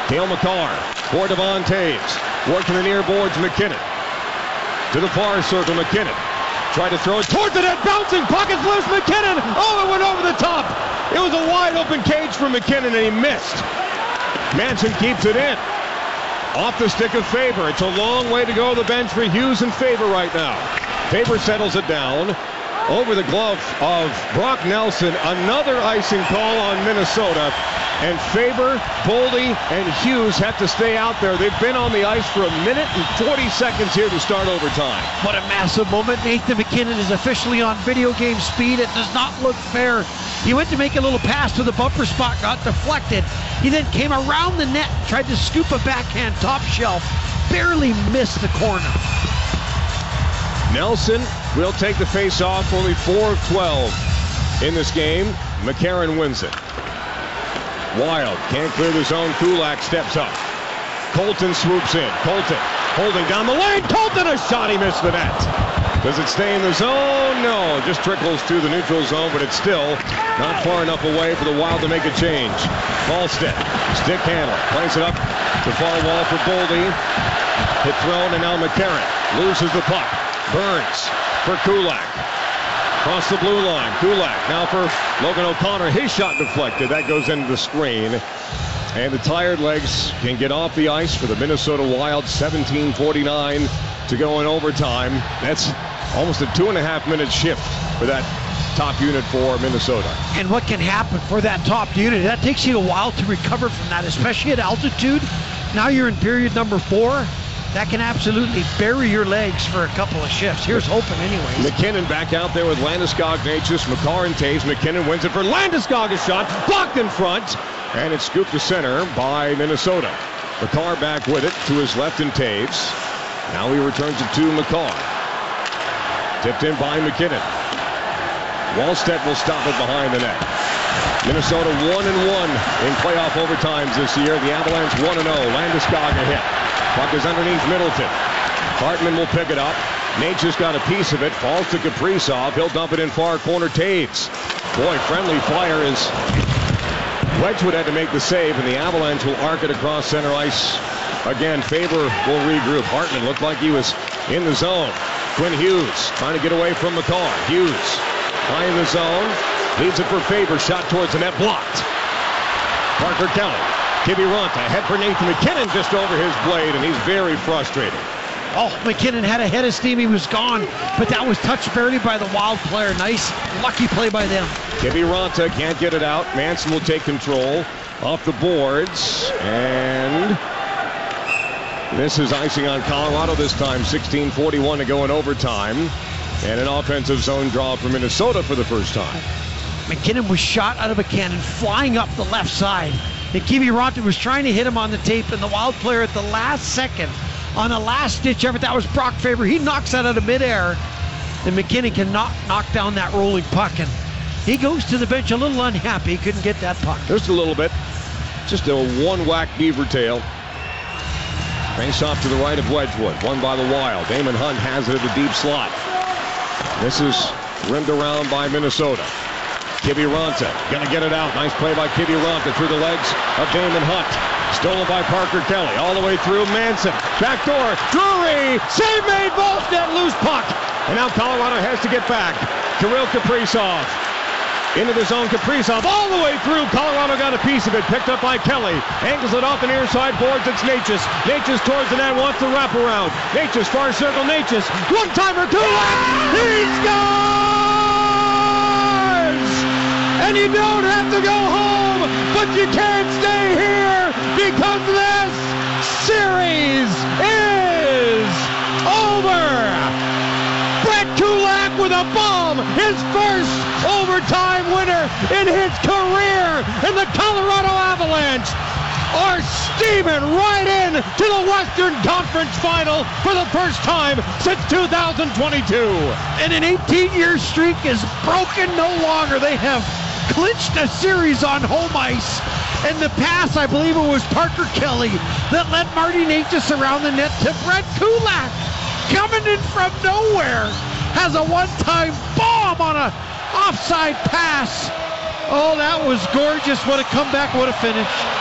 Cale Makar for Devon Toews. Working the near boards, MacKinnon. To the far circle, MacKinnon. Tried to throw it towards the net, bouncing, puck is loose, MacKinnon! Oh, it went over the top! It was a wide open cage for MacKinnon and he missed. Manson keeps it in. Off the stick of Faber. It's a long way to go to the bench for Hughes and Faber right now. Faber settles it down. Over the glove of Brock Nelson. Another icing call on Minnesota. And Faber, Boldy, and Hughes have to stay out there. They've been on the ice for a minute and 40 seconds here to start overtime. What a massive moment. Nathan MacKinnon is officially on video game speed. It does not look fair. He went to make a little pass to the bumper spot, got deflected. He then came around the net, tried to scoop a backhand top shelf, barely missed the corner. Nelson will take the face-off, only 4 of 12 in this game. McCarron wins it. Wild can't clear the zone. Kulak steps up. Colton swoops in. Colton holding down the lane. Colton, a shot. He missed the net. Does it stay in the zone? No, it just trickles to the neutral zone, but it's still not far enough away for the Wild to make a change. Ballstead, stick handle, plays it up to far wall for Boldy. Hit thrown, and now McCarron loses the puck. Burns for Kulak. Across the blue line. Kulak now for Logan O'Connor. His shot deflected. That goes into the screen. And the tired legs can get off the ice for the Minnesota Wild. 17:49 to go in overtime. That's almost a 2.5-minute shift for that top unit for Minnesota. And what can happen for that top unit? That takes you a while to recover from that, especially at altitude. Now you're in period number 4. That can absolutely bury your legs for a couple of shifts. Here's hoping anyways. MacKinnon back out there with Landeskog, Necas, Makar, and Toews. MacKinnon wins it for Landeskog. A shot blocked in front. And it's scooped to center by Minnesota. Makar back with it to his left and Toews. Now he returns it to Makar. Tipped in by MacKinnon. Wallstedt will stop it behind the net. Minnesota 1-1 in playoff overtimes this year. The Avalanche 1-0. Landeskog a hit. Puck is underneath Middleton. Hartman will pick it up. Necas got a piece of it. Falls to Kaprizov. He'll dump it in far corner. Toews. Boy, friendly fire is... Wedgwood had to make the save, and the Avalanche will arc it across center ice. Again, Faber will regroup. Hartman looked like he was in the zone. Quinn Hughes trying to get away from Makar. Hughes high in the zone. Leaves it for Faber. Shot towards the net. Blocked. Parker Kelly. Kiviranta head for Nathan MacKinnon just over his blade, and he's very frustrated. Oh, MacKinnon had a head of steam. He was gone, but that was touched barely by the Wild player. Nice, lucky play by them. Kiviranta can't get it out. Manson will take control off the boards, and this is icing on Colorado this time. 16:41 to go in overtime, and an offensive zone draw for Minnesota for the first time. MacKinnon was shot out of a cannon, flying up the left side. And Kiviranta was trying to hit him on the tape, and the Wild player at the last second, on a last-ditch effort, that was Brock Faber. He knocks that out of midair, and MacKinnon cannot knock down that rolling puck, and he goes to the bench a little unhappy. He couldn't get that puck. Just a little bit. Just a one-whack beaver tail. Face off to the right of Wedgwood. Won by the Wild. Damon Hunt has it at the deep slot. This is rimmed around by Minnesota. Kiviranta gonna get it out. Nice play by Kiviranta through the legs of Damon Hunt. Stolen by Parker Kelly. All the way through Manson. Backdoor. Drury. Save made. Ballstead. Loose puck. And now Colorado has to get back. Kirill Kaprizov. Into the zone. Kaprizov all the way through. Colorado got a piece of it. Picked up by Kelly. Angles it off the near side boards. It's Necas. Necas towards the net. Wants to wrap around. Necas far circle. Necas. One-timer. Kulak. He scores! And you don't have to go home, but you can't stay here because this series is over. Brett Kulak with a bomb, his first overtime winner in his career, and the Colorado Avalanche are steaming right in to the Western Conference Final for the first time since 2022. And an 18-year streak is broken no longer. They have clinched a series on home ice. In the pass, I believe it was Parker Kelly that led Marty Necas around the net to Brett Kulak. Coming in from nowhere, has a one-time bomb on a offside pass. Oh, that was gorgeous. What a comeback, what a finish.